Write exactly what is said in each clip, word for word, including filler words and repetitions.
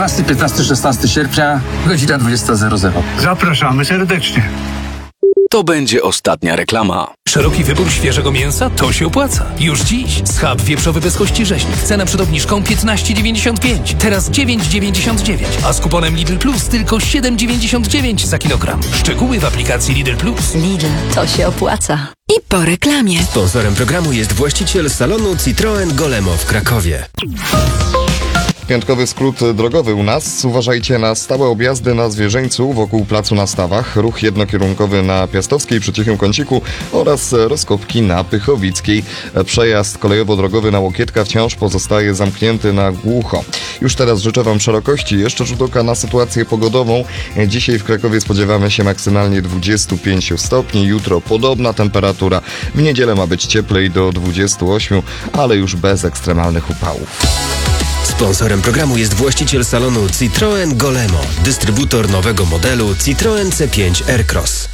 czternastego, piętnastego, szesnastego sierpnia, godzina dwudziesta zero zero. Zapraszamy serdecznie. To będzie ostatnia reklama. Szeroki wybór świeżego mięsa? To się opłaca. Już dziś schab wieprzowy bez kości rzeźnik. Cena przed obniżką piętnaście dziewięćdziesiąt pięć. Teraz dziewięć dziewięćdziesiąt dziewięć. A z kuponem Lidl Plus tylko siedem dziewięćdziesiąt dziewięć za kilogram. Szczegóły w aplikacji Lidl Plus. Lidl, to się opłaca. I po reklamie. Sponsorem programu jest właściciel salonu Citroen Golemo w Krakowie. Piątkowy skrót drogowy u nas. Uważajcie na stałe objazdy na Zwierzyńcu wokół placu na Stawach, ruch jednokierunkowy na Piastowskiej przy Cichym Kąciku oraz rozkopki na Pychowickiej. Przejazd kolejowo-drogowy na Łokietka wciąż pozostaje zamknięty na głucho. Już teraz życzę Wam szerokości. Jeszcze rzut oka na sytuację pogodową. Dzisiaj w Krakowie spodziewamy się maksymalnie dwudziestu pięciu stopni. Jutro podobna temperatura. W niedzielę ma być cieplej do dwudziestu ośmiu, ale już bez ekstremalnych upałów. Sponsorem programu jest właściciel salonu Citroen Golemo, dystrybutor nowego modelu Citroen C pięć Aircross.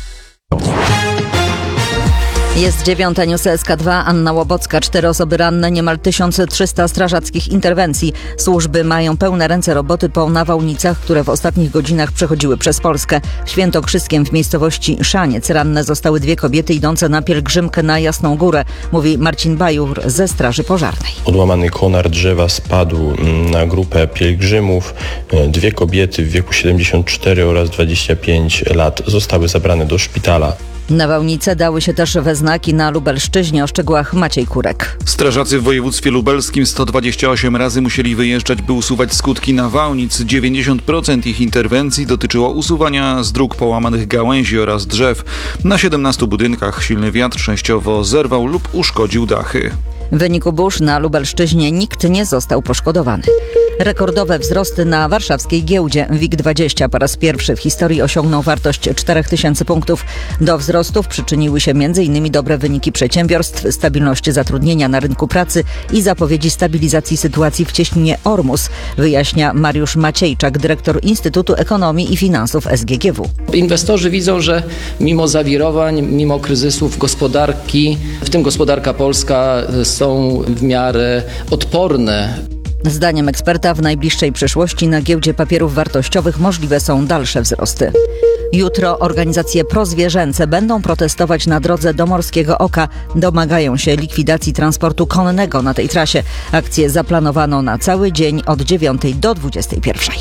Jest dziewiąta, News S K dwa, Anna Łobocka. Cztery osoby ranne, niemal tysiąc trzysta strażackich interwencji. Służby mają pełne ręce roboty po nawałnicach, które w ostatnich godzinach przechodziły przez Polskę. W Świętokrzyskiem w miejscowości Szaniec ranne zostały dwie kobiety idące na pielgrzymkę na Jasną Górę, mówi Marcin Bajur ze Straży Pożarnej. Odłamany konar drzewa spadł na grupę pielgrzymów. Dwie kobiety w wieku siedemdziesiąt cztery oraz dwadzieścia pięć lat zostały zabrane do szpitala. Nawałnice dały się też we znaki na Lubelszczyźnie. O szczegółach Maciej Kurek. Strażacy w województwie lubelskim sto dwadzieścia osiem razy musieli wyjeżdżać, by usuwać skutki nawałnic. dziewięćdziesiąt procent ich interwencji dotyczyło usuwania z dróg połamanych gałęzi oraz drzew. Na siedemnastu budynkach silny wiatr częściowo zerwał lub uszkodził dachy. W wyniku burz na Lubelszczyźnie nikt nie został poszkodowany. Rekordowe wzrosty na warszawskiej giełdzie. WIG dwadzieścia po raz pierwszy w historii osiągnął wartość cztery tysiące punktów. Do wzrostów przyczyniły się między innymi dobre wyniki przedsiębiorstw, stabilność zatrudnienia na rynku pracy i zapowiedzi stabilizacji sytuacji w cieśninie Ormus, wyjaśnia Mariusz Maciejczak, dyrektor Instytutu Ekonomii i Finansów S G G W. Inwestorzy widzą, że mimo zawirowań, mimo kryzysów gospodarki, w tym gospodarka polska, są w miarę odporne. Zdaniem eksperta w najbliższej przyszłości na giełdzie papierów wartościowych możliwe są dalsze wzrosty. Jutro organizacje prozwierzęce będą protestować na drodze do Morskiego Oka. Domagają się likwidacji transportu konnego na tej trasie. Akcję zaplanowano na cały dzień od dziewiątej do dwudziestej pierwszej.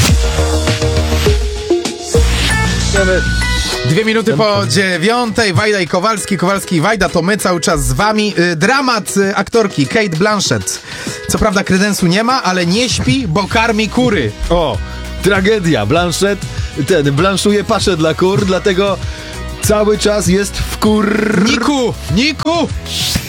Dwie minuty po dziewiątej. Wajda i Kowalski, Kowalski i Wajda, to my cały czas z wami. Dramat aktorki Cate Blanchett. Co prawda kredensu nie ma, ale nie śpi, bo karmi kury. O, tragedia. Blanchett, ten, blanszuje paszę dla kur, dlatego cały czas jest w kur... Niku! Niku!